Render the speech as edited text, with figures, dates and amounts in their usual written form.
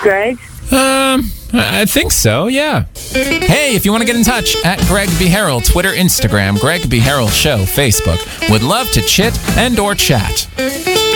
Greg? I think so, yeah. Hey, if you want to get in touch, at Greg B. Harrell, Twitter, Instagram, Greg B. Harrell Show, Facebook. Would love to chit and or chat.